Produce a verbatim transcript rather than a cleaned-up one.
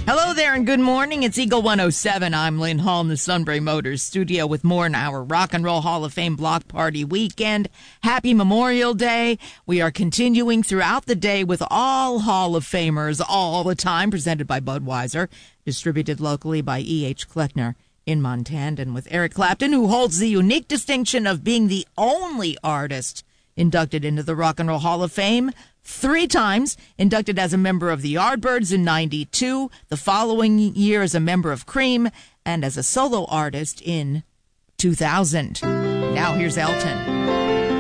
Hello there and good morning. It's Eagle one oh seven. I'm Lynn Hall in the Sunbury Motors studio with more in our Rock and Roll Hall of Fame block party weekend. Happy Memorial Day. We are continuing throughout the day with all Hall of Famers all the time, presented by Budweiser, distributed locally by E H. Kleckner in Montana, and with Eric Clapton, who holds the unique distinction of being the only artist inducted into the Rock and Roll Hall of Fame three times, inducted as a member of the Yardbirds in ninety-two, the following year as a member of Cream, and as a solo artist in two thousand. Now here's Elton.